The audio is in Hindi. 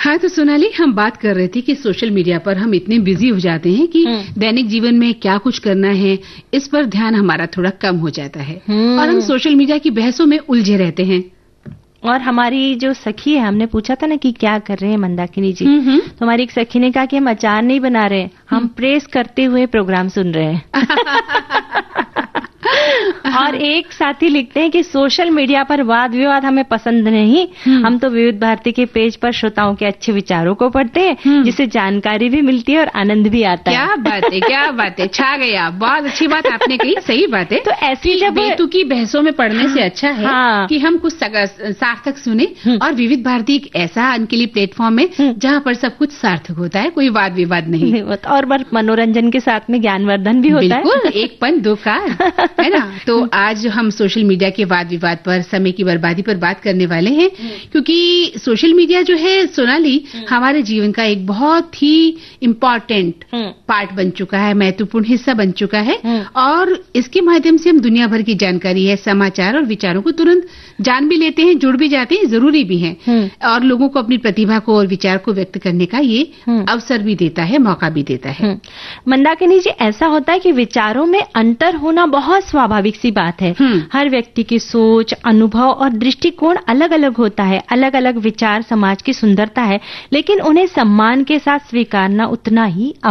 हाँ, तो सोनाली, हम बात कर रहे थे कि सोशल मीडिया पर हम इतने बिजी हो जाते हैं कि दैनिक जीवन में क्या कुछ करना है, इस पर ध्यान हमारा थोड़ा कम हो जाता है और हम सोशल मीडिया की बहसों में उलझे रहते हैं। और हमारी जो सखी है, हमने पूछा था ना कि क्या कर रहे हैं मंदाकिनी जी, तो हमारी एक सखी ने कहा कि हम अचार नहीं बना रहे, हम प्रेस करते हुए प्रोग्राम सुन रहे हैं। और एक साथी लिखते हैं कि सोशल मीडिया पर वाद विवाद हमें पसंद नहीं, हम तो विविध भारती के पेज पर श्रोताओं के अच्छे विचारों को पढ़ते हैं, जिससे जानकारी भी मिलती है और आनंद भी आता है। क्या बात है, छा गए आप। बहुत अच्छी बात आपने कही, सही बात है। तो ऐसी जब बेतुकी बहसों में पढ़ने से अच्छा है कि हम कुछ सार्थक सुने, और विविध भारती एक ऐसा उनके लिए प्लेटफॉर्म है जहाँ पर सब कुछ सार्थक होता है, कोई वाद विवाद नहीं होता, और मनोरंजन के साथ में ज्ञानवर्धन भी होता है। बिल्कुल, एक पन दो कार, है ना। तो आज हम सोशल मीडिया के वाद विवाद पर, समय की बर्बादी पर बात करने वाले हैं, क्योंकि सोशल मीडिया जो है सोनाली, हमारे जीवन का एक बहुत ही इम्पोर्टेंट पार्ट बन चुका है, महत्वपूर्ण हिस्सा बन चुका है, और इसके माध्यम से हम दुनिया भर की जानकारी है, समाचार और विचारों को तुरंत जान भी लेते हैं, जुड़ भी जाते हैं, जरूरी भी है, और लोगों को अपनी प्रतिभा को और विचार को व्यक्त करने का ये अवसर भी देता है, मौका भी देता है। मंदाकिनी जी, ऐसा होता है कि विचारों में अंतर होना बहुत स्वाभाविक सी बात है। हर व्यक्ति की सोच, अनुभव और दृष्टिकोण अलग अलग होता है, अलग अलग विचार समाज की सुंदरता है, लेकिन उन्हें सम्मान के साथ स्वीकारना उतना ही